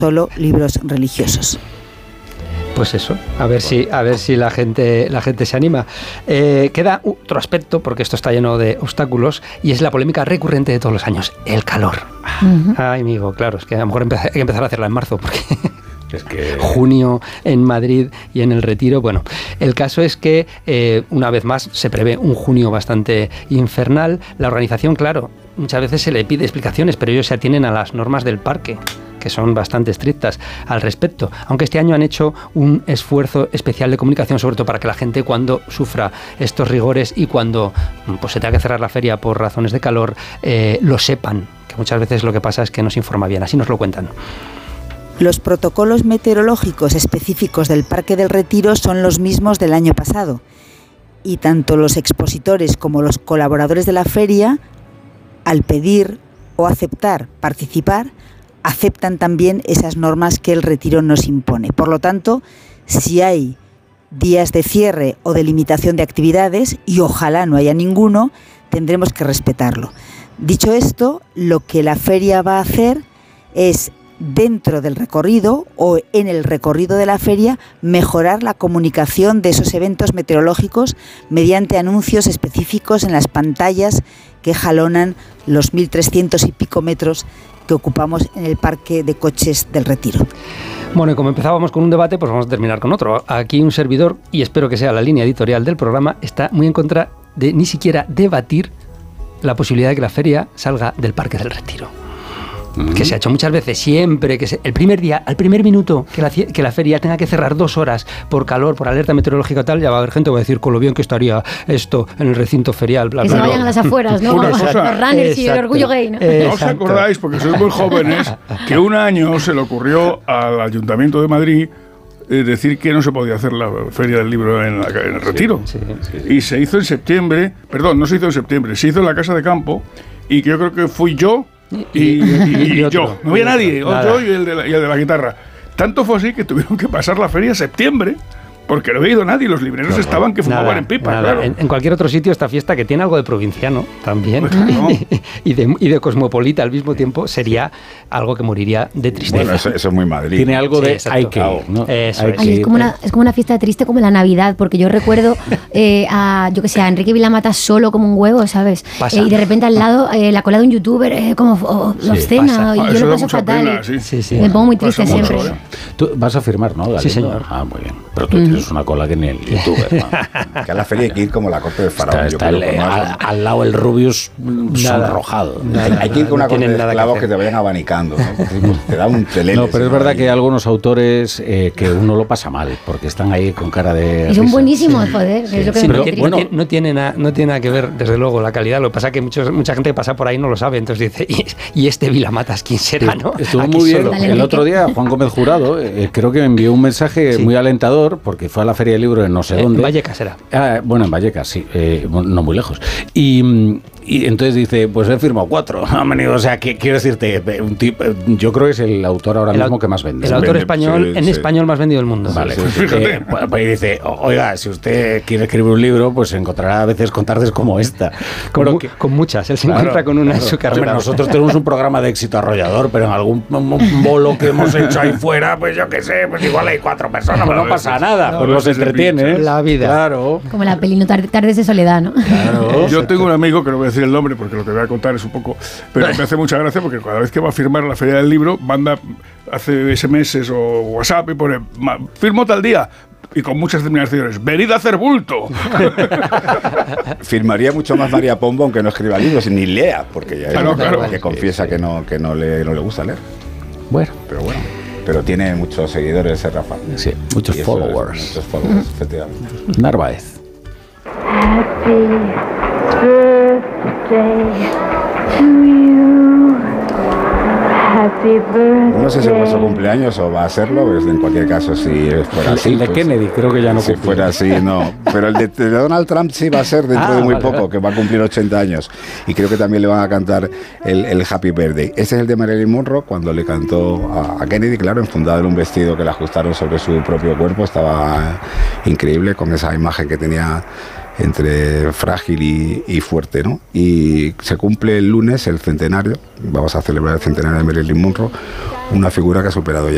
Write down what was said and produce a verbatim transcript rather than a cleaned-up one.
solo libros religiosos. Pues eso, a ver si, a ver si la gente, la gente se anima. Eh, queda otro aspecto, porque esto está lleno de obstáculos, y es la polémica recurrente de todos los años, el calor. Uh-huh. Ay, amigo, claro, es que a lo mejor hay que empezar a hacerla en marzo, porque es que junio en Madrid y en el Retiro, bueno, el caso es que eh, una vez más se prevé un junio bastante infernal. La organización, claro, muchas veces se le pide explicaciones, pero ellos se atienen a las normas del parque, que son bastante estrictas al respecto, aunque este año han hecho un esfuerzo especial de comunicación, sobre todo para que la gente, cuando sufra estos rigores y cuando pues, se tenga que cerrar la feria por razones de calor, eh, lo sepan, que muchas veces lo que pasa es que no se informa bien. Así nos lo cuentan. Los protocolos meteorológicos específicos del Parque del Retiro son los mismos del año pasado, y tanto los expositores como los colaboradores de la feria, al pedir o aceptar participar, aceptan también esas normas que el Retiro nos impone. Por lo tanto, si hay días de cierre o de limitación de actividades, y ojalá no haya ninguno, tendremos que respetarlo. Dicho esto, lo que la feria va a hacer es, dentro del recorrido o en el recorrido de la feria, mejorar la comunicación de esos eventos meteorológicos mediante anuncios específicos en las pantallas que jalonan los mil trescientos y pico metros que ocupamos en el parque de coches del Retiro. Bueno, y como empezábamos con un debate, pues vamos a terminar con otro. Aquí un servidor, y espero que sea la línea editorial del programa, está muy en contra de ni siquiera debatir la posibilidad de que la feria salga del Parque del Retiro. Uh-huh. Que se ha hecho muchas veces, siempre que se, el primer día, al primer minuto que la, que la feria tenga que cerrar dos horas por calor, por alerta meteorológica tal, ya va a haber gente que va a decir con lo bien que estaría esto en el recinto ferial, bla, que bla, se bla. vayan a las afueras, ¿no? Una cosa, los runners y el orgullo gay, ¿no? ¿No os acordáis, porque sois muy jóvenes, que un año se le ocurrió al Ayuntamiento de Madrid eh, decir que no se podía hacer la Feria del Libro en, la, en el Retiro? Sí, sí, sí. Y se hizo en septiembre, perdón, no se hizo en septiembre, se hizo en la Casa de Campo, y que yo creo que fui yo y, y, y, y yo, no había nadie, yo y el, de la, y el de la guitarra. Tanto fue así que tuvieron que pasar la feria a septiembre, porque no había ido nadie, los libreros claro, estaban que fumaban nada, en pipa, nada. Claro. En, en cualquier otro sitio esta fiesta, que tiene algo de provinciano también, no. y, de, y de cosmopolita al mismo tiempo, sería algo que moriría de tristeza. Bueno, eso, eso es muy Madrid. Tiene algo sí, de exacto. hay que ir, ¿no? Eso Ay, es. es, como una, es como una fiesta triste como la Navidad, porque yo recuerdo eh, a, yo que sé, a Enrique Vilamata solo como un huevo, ¿sabes? Eh, y de repente al lado eh, la cola de un youtuber eh, como oh, sí, obscena, y ah, yo lo paso fatal. Pena, sí. Sí, sí. Me pongo muy triste pasa siempre. Mucho, ¿eh? Tú vas a firmar, ¿no, Galindo? Sí, señor. Ah, muy bien. Pero tú mm. tienes una cola que ni el youtuber, ¿no? Que a la feria hay que ir como la corte del faraón. Está, está el, al, al lado el Rubius sonrojado. Nada, hay que ir con una no corte de esclavos que, que te vayan abanicando, ¿no? Te da un telele. No, pero es verdad ahí. Que hay algunos autores eh, que uno lo pasa mal, porque están ahí con cara de... Y son buenísimos, joder. Sí. Es lo que sí, me pero no, bueno, no, tiene na, no tiene nada que ver, desde luego, la calidad. Lo que pasa es que muchos, mucha gente que pasa por ahí no lo sabe, entonces dice, ¿y, y este Vilamatas quién será, no? Estuvo Aquí muy bien. Solo. El otro día, Juan Gómez Jurado, eh, creo que me envió un mensaje sí. muy alentador, porque fue a la Feria del Libro en no sé eh, dónde. En Vallecas era. Ah, bueno, en Vallecas, sí, eh, no muy lejos. Y, y entonces dice, pues he firmado cuatro. O sea, que quiero decirte, un tipo, yo creo que es el autor ahora el mismo que más vende. El autor vende, español, sí, en sí. español más vendido del mundo. Vale. Sí, sí, eh, pues, pues dice, oiga, si usted quiere escribir un libro, pues encontrará a veces con tardes como esta. Con, mu- que, con muchas, él se claro, encuentra con una claro. en su carrera. Hombre, nosotros tenemos un programa de éxito arrollador, pero en algún bolo que hemos hecho ahí fuera, pues yo qué sé, pues igual hay cuatro personas, pues no pasa nada, no, pues los entretiene. La vida. Claro. Como la peli no Tardes de Soledad, ¿no? Claro. Yo tengo un amigo, que no voy a decir el nombre porque lo que voy a contar es un poco, pero me hace mucha gracia porque cada vez que va a firmar la Feria del Libro, manda, hace ese meses o WhatsApp y pone, firmo tal día. Y con muchas terminaciones, venid a hacer bulto. Firmaría mucho más María Pombo, aunque no escriba libros, ni lea, porque ya claro, es claro. que confiesa que no, que no le, no le gusta leer. Bueno, pero bueno. Pero tiene muchos seguidores ese Rafa. Sí, muchos followers. Es, muchos followers, mm. efectivamente. Narváez. Happy birthday to you. Happy birthday. No sé si es vuestro cumpleaños o va a serlo, pero en cualquier caso, si fuera así. El de pues, Kennedy, creo que ya no Si cumple. Fuera así, no. Pero el de, de Donald Trump sí va a ser dentro ah, de muy vale, poco, vale. que va a cumplir ochenta años. Y creo que también le van a cantar el, el Happy Birthday. Ese es el de Marilyn Monroe, cuando le cantó a, a Kennedy, claro, enfundado en un vestido que le ajustaron sobre su propio cuerpo. Estaba increíble, con esa imagen que tenía entre frágil y, y fuerte, ¿no? Y se cumple el lunes el centenario, vamos a celebrar el centenario de Marilyn Monroe, una figura que ha superado ya